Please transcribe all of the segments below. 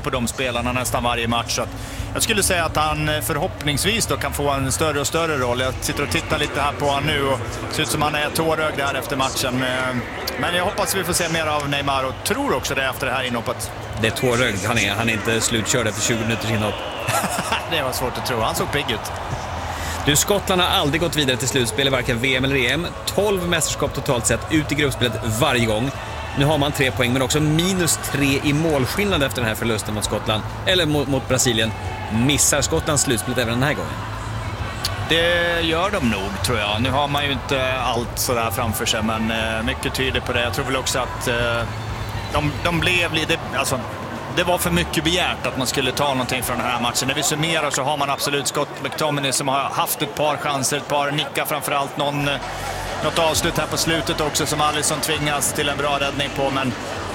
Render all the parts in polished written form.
på de spelarna nästan varje match. Så att jag skulle säga att han förhoppningsvis då kan få en större och större roll. Jag sitter och tittar lite här på honom nu och ser ut som han är tårögd här efter matchen. Men jag hoppas vi får se mer av Neymar och tror också det efter det här inhoppet. Det är tårögd han är. Han är inte slutkörd efter 20 minuters inhopp. Det var svårt att tro. Han såg pigg ut. Du, Skottland har aldrig gått vidare till slutspel i varken VM eller EM. 12 mästerskap totalt sett ut i gruppspelet varje gång. Nu har man 3 poäng men också -3 i målskillnad efter den här förlusten mot Skottland. Eller mot Brasilien. Missar Skottland slutspelet även den här gången? Det gör de nog, tror jag. Nu har man ju inte allt sådär framför sig, men mycket tyder på det. Jag tror väl också att de blev lite... Alltså, det var för mycket begärt att man skulle ta någonting från den här matchen. När vi summerar så har man absolut Scott McTominay som har haft ett par chanser, ett par nickar framförallt. Något avslut här på slutet också som Alisson tvingas till en bra räddning på, men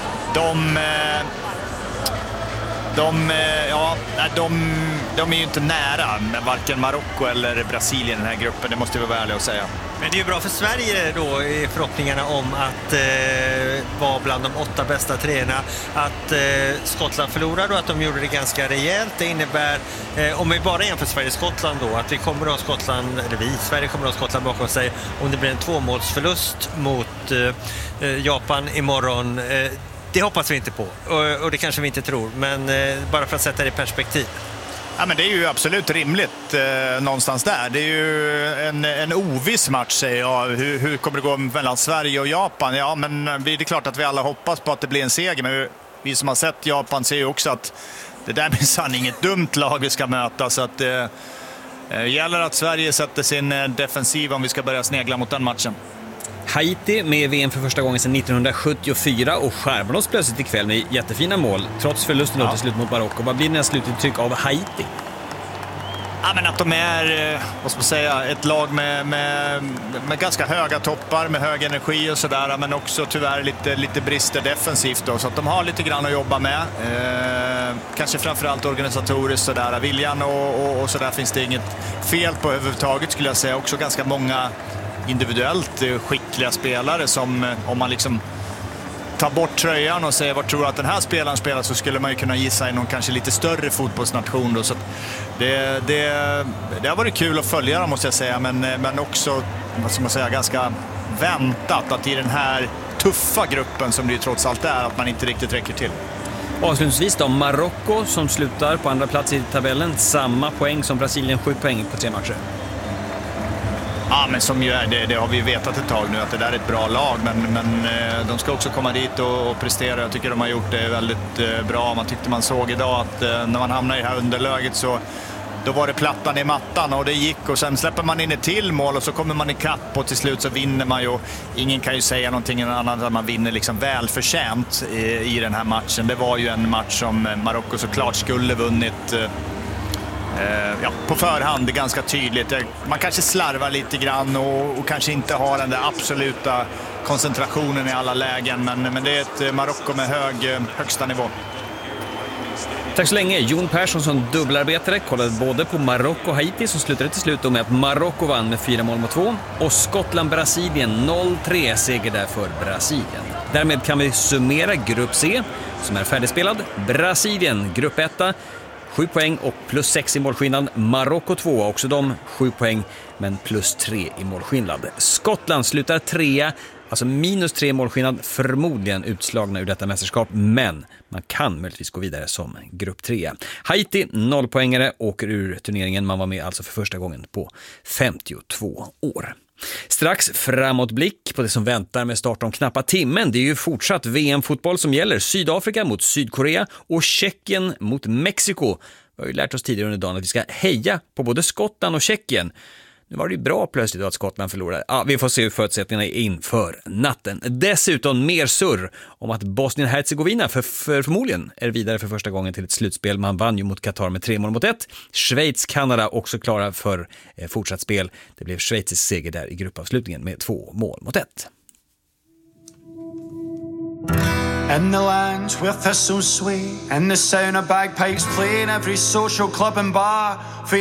de är ju inte nära med varken Marocko eller Brasilien i den här gruppen, det måste vi vara ärliga att säga. Men det är ju bra för Sverige då i förhoppningarna om att vara bland de 8 bästa treorna. Att Skottland förlorar då, att de gjorde det ganska rejält. Det innebär, om vi bara jämför Sverige och Skottland då, att vi kommer att ha Skottland, eller Sverige kommer att ha Skottland bakom sig om det blir en 2-målsförlust mot Japan imorgon. Det hoppas vi inte på, och det kanske vi inte tror, men bara för att sätta det i perspektiv. Ja, men det är ju absolut rimligt någonstans där. Det är ju en oviss match, säger jag. Hur kommer det gå mellan Sverige och Japan? Ja, men det är klart att vi alla hoppas på att det blir en seger, men vi som har sett Japan ser ju också att det där minsann inget dumt lag vi ska möta, så att det gäller att Sverige sätter sin defensiv om vi ska börja snegla mot den matchen. Haiti med VM för första gången sedan 1974 och skärmar oss plötsligt ikväll med jättefina mål trots förlusten till slut mot Marocko. Vad blir det slutintryck av Haiti? Ja, men att de är, vad ska man säga, ett lag med ganska höga toppar, med hög energi och sådär, men också tyvärr lite brister defensivt då, så att de har lite grann att jobba med. Kanske framförallt organisatoriskt sådär. Viljan och sådär finns det inget fel på överhuvudtaget, skulle jag säga. Också ganska många individuellt skickliga spelare som, om man liksom tar bort tröjan och säger vad tror du att den här spelaren spelar, så skulle man ju kunna gissa i någon kanske lite större fotbollsnation då. Så det har varit kul att följa dem, måste jag säga, men också, vad ska man säga, ganska väntat att i den här tuffa gruppen som det ju trots allt är, att man inte riktigt räcker till. Avslutningsvis då, Marocko som slutar på andra plats i tabellen, samma poäng som Brasilien, 7 poäng på 3 matcher. Ja, men som ju är, det har vi vetat ett tag nu, att det där är ett bra lag, men de ska också komma dit och prestera. Jag tycker de har gjort det väldigt bra. Man tyckte man såg idag att när man hamnar i det här underläget så då var det plattan i mattan och det gick, och sen släpper man in ett till mål och så kommer man i kapp och till slut så vinner man ju. Ingen kan ju säga någonting annat än att man vinner liksom välförtjänt i den här matchen. Det var ju en match som Marocko såklart skulle vunnit på förhand, det är ganska tydligt. Man kanske slarvar lite grann och kanske inte har den där absoluta koncentrationen i alla lägen, men det är ett Marocko med högsta nivå. Tack så länge. Jon Persson som dubbelarbetare kollade både på Marocko och Haiti, som slutade till slut med att Marocko vann med 4-2 och Skottland-Brasilien 0-3 seger där för Brasilien. Därmed kan vi summera grupp C som är färdigspelad. Brasilien, grupp 1, 7 poäng och +6 i målskillnad. Marocko 2, också de 7 poäng men +3 i målskillnad. Skottland slutar 3, alltså -3 i målskillnad, förmodligen utslagna ur detta mästerskap, men man kan möjligtvis gå vidare som grupp 3. Haiti, 0-poängare, åker ur turneringen. Man var med alltså för första gången på 52 år. Strax framåtblick på det som väntar med start om knappa timmen. Det är ju fortsatt VM-fotboll som gäller. Sydafrika mot Sydkorea och Tjeckien mot Mexiko. Vi har ju lärt oss tidigare under dagen att vi ska heja på både Skottland och Tjeckien. Nu var det ju bra plötsligt att Skottland förlorade. Ja, vi får se hur förutsättningarna är inför natten. Dessutom mer surr om att Bosnien-Hercegovina förmodligen är vidare för första gången till ett slutspel. Man vann ju mot Qatar med 3-1. Schweiz, Kanada också klara för fortsatt spel. Det blev Schweiz seger där i gruppavslutningen med 2-1. In the lands where thistles sway, and the sound of bagpipes play in every social club and bar. For